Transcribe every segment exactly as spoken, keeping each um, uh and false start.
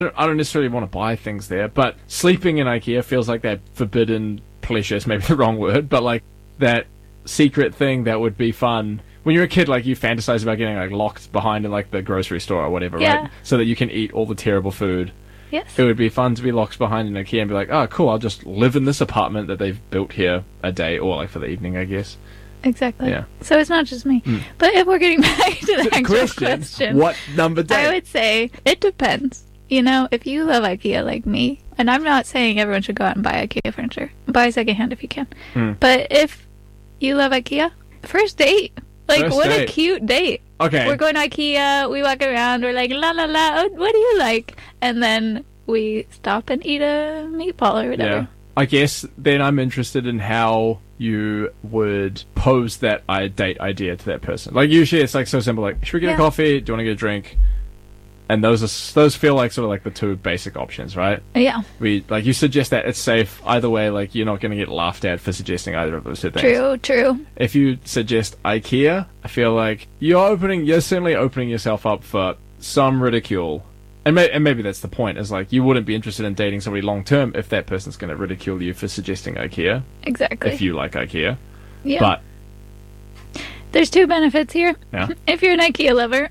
I don't necessarily want to buy things there, but sleeping in IKEA feels like that forbidden pleasure is maybe the wrong word, but like that secret thing that would be fun. When you're a kid, like, you fantasize about getting, like, locked behind in, like, the grocery store or whatever, yeah. right? So that you can eat all the terrible food. Yes. It would be fun to be locked behind in IKEA and be like, oh, cool, I'll just live in this apartment that they've built here a day, or, like, for the evening, I guess. Exactly. Yeah. So it's not just me. Mm. But if we're getting back to the the actual question, question, what number date? I would say it depends. You know, if you love IKEA like me, and I'm not saying everyone should go out and buy IKEA furniture. Buy secondhand if you can. Mm. But if you love IKEA, first date. Like, First what date. a cute date. Okay. We're going to IKEA, we walk around, we're like, la la la, what do you like? And then we stop and eat a meatball or whatever. Yeah. I guess then I'm interested in how you would pose that I date idea to that person. Like, usually it's like so simple, like, should we get Yeah. a coffee? Do you want to get a drink? And those are those feel like sort of like the two basic options, right? Yeah. We like you suggest that it's safe either way. Like, you're not going to get laughed at for suggesting either of those two things. True, true. If you suggest IKEA, I feel like you're opening, you're certainly opening yourself up for some ridicule. And, may, and maybe that's the point, is like, you wouldn't be interested in dating somebody long term if that person's going to ridicule you for suggesting IKEA. Exactly. If you like IKEA. Yeah. But, there's two benefits here. yeah. If you're an IKEA lover,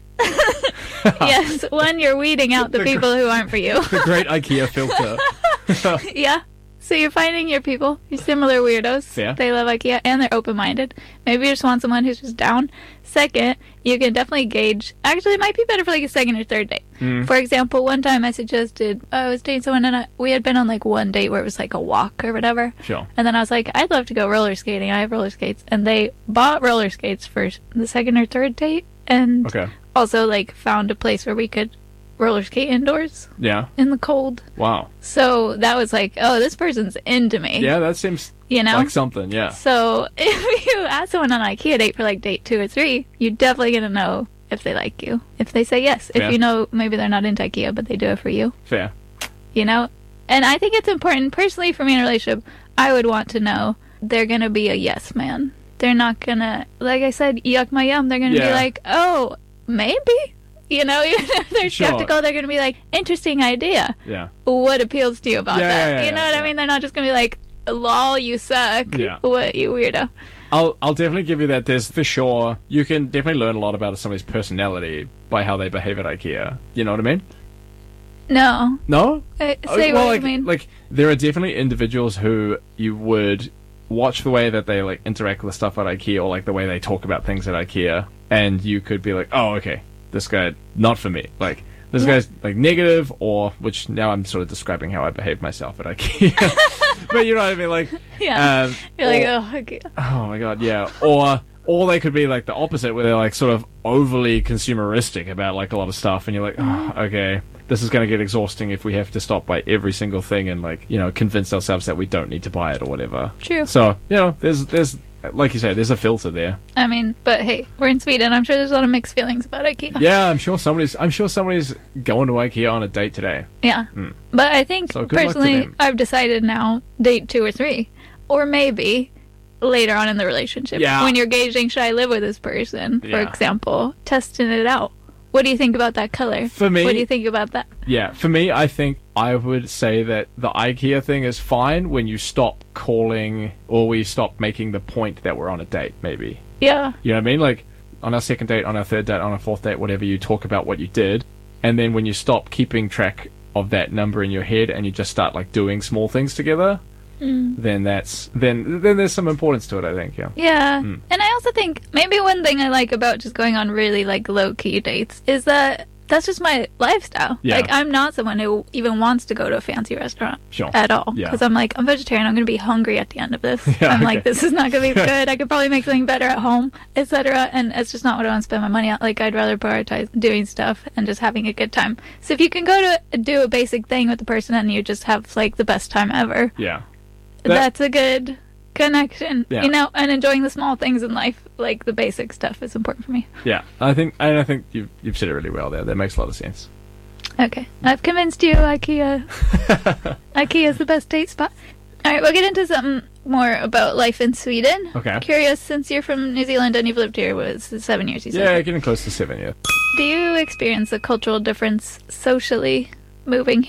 yes, one, you're weeding out the, The people who aren't for you. The great IKEA filter. Yeah. So you're finding your people, your similar weirdos. Yeah. They love IKEA and they're open-minded. Maybe you just want someone who's just down. Second, you can definitely gauge. Actually, it might be better for like a second or third date. Mm. For example, one time I suggested I was dating someone and I, we had been on like one date where it was like a walk or whatever. Sure. And then I was like, I'd love to go roller skating. I have roller skates, and they bought roller skates for the second or third date, and Okay. also like found a place where we could roller skate indoors Yeah. in the cold. Wow. So that was like, oh, this person's into me. Yeah, that seems You know? like something, yeah. So if you ask someone on IKEA date for like date two or three, you're definitely going to know if they like you. If they say yes. If Yeah. you know maybe they're not into IKEA, but they do it for you. Fair. You know? And I think it's important, personally, for me in a relationship, I would want to know they're going to be a yes man. They're not going to, like I said, yuck my yum. They're going to Yeah. be like, oh, maybe? You know, even if they're Sure. skeptical, they're going to be like, interesting idea. Yeah. What appeals to you about Yeah, that? yeah, you know yeah, what yeah. I mean? They're not just going to be like, lol, you suck. Yeah. What, you weirdo. I'll I'll definitely give you that. There's for sure you can definitely learn a lot about somebody's personality by how they behave at IKEA. You know what I mean? No. No? Uh, Oh, say well, what like, you mean. like there are definitely individuals who you would watch the way that they like interact with stuff at IKEA, or like the way they talk about things at IKEA, and you could be like, oh, okay, this guy not for me. Like this Yeah. guy's like negative, or which now I'm sort of describing how I behave myself at IKEA. But you know what I mean? Like, Yeah. um, You're like, or- oh, okay. oh my god, yeah. Or or they could be like the opposite, where they're like sort of overly consumeristic about like a lot of stuff, and you're like, oh, okay, this is going to get exhausting if we have to stop by every single thing and like, you know, convince ourselves that we don't need to buy it or whatever. True. So, you know, there's there's like you say, there's a filter there. I mean, but hey, we're in Sweden. I'm sure there's a lot of mixed feelings about IKEA. Yeah, I'm sure somebody's I'm sure somebody's going to IKEA on a date today. Yeah. Mm. But I think, So good luck to personally, them. I've decided now, date two or three. Or maybe later on in the relationship. Yeah. When you're gauging, should I live with this person, for Yeah. example, testing it out. What do you think about that color? For me- What do you think about that? Yeah, for me, I think I would say that the IKEA thing is fine when you stop calling, or we stop making the point that we're on a date, maybe. Yeah. You know what I mean? Like, on our second date, on our third date, on our fourth date, whatever, you talk about what you did, and then when you stop keeping track of that number in your head and you just start, like, doing small things together, Mm. then that's, then, then there's some importance to it, I think, yeah. Yeah. Mm. And I also think maybe one thing I like about just going on really like low key dates is that that's just my lifestyle. Yeah. Like, I'm not someone who even wants to go to a fancy restaurant Sure. at all. Yeah. Because I'm like, I'm vegetarian. I'm going to be hungry at the end of this. Yeah, I'm okay. like, this is not going to be good. I could probably make something better at home, et cetera. And it's just not what I want to spend my money on. Like, I'd rather prioritize doing stuff and just having a good time. So if you can go to do a basic thing with the person and you just have like the best time ever, Yeah. That- that's a good connection, Yeah. you know, and enjoying the small things in life, like the basic stuff, is important for me. Yeah. I think, and I think you've, you've said it really well there. That makes a lot of sense. Okay, I've convinced you, IKEA. IKEA is the best date spot. All right, we'll get into something more about life in Sweden. Okay. Curious, since you're from New Zealand and you've lived here, was it seven years? You Yeah, said. getting close to seven years. Do you experience a cultural difference socially moving